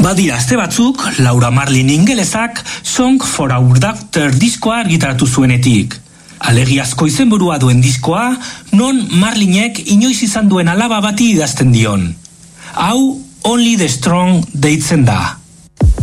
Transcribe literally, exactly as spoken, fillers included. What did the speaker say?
Badira aste batzuk, Laura Marlin ingelezak Song for Our Doctor diskoa argitaratu zuenetik. Alegiazko izenburua duen diskoa, non Marlinek inoiz izan duen alaba bati idazten dion. Hau Only the Strong deitzen da.